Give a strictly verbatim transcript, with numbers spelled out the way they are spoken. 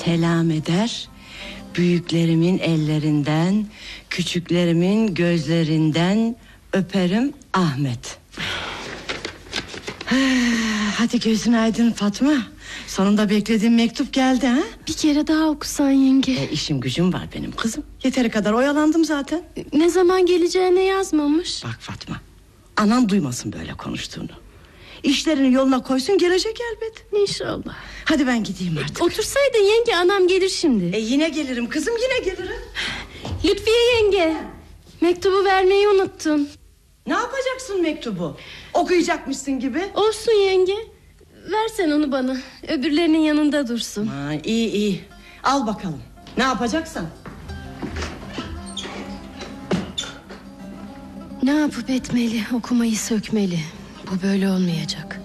selam eder. Büyüklerimin ellerinden, küçüklerimin gözlerinden öperim Ahmet. Hadi gözün aydın Fatma. Sonunda beklediğim mektup geldi ha? Bir kere daha okusan yenge. E, işim gücüm var benim kızım. Yeteri kadar oyalandım zaten. Ne zaman geleceğine yazmamış. Bak Fatma, anan duymasın böyle konuştuğunu. İşlerini yoluna koysun, gelecek elbet. İnşallah. Hadi ben gideyim artık. Otursaydın yenge, anam gelir şimdi. E yine gelirim kızım, yine gelirim. Lütfiye yenge, mektubu vermeyi unuttun. Ne yapacaksın mektubu? Okuyacakmışsın gibi. Olsun yenge. Versen onu bana, öbürlerinin yanında dursun. Ha, iyi iyi. Al bakalım. Ne yapacaksan. Ne yapıp etmeli, okumayı sökmeli. Bu böyle olmayacak.